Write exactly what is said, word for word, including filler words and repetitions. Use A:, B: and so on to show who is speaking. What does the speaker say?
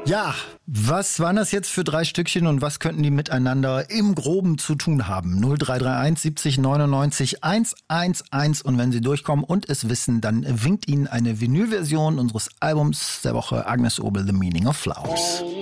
A: Ja, was waren das jetzt für drei Stückchen und was könnten die miteinander im Groben zu tun haben? null drei drei eins siebzig neunundneunzig hundertzehn und wenn Sie durchkommen und es wissen, dann winkt Ihnen eine Vinylversion unseres Albums der Woche Agnes Obel, The Meaning of Flowers.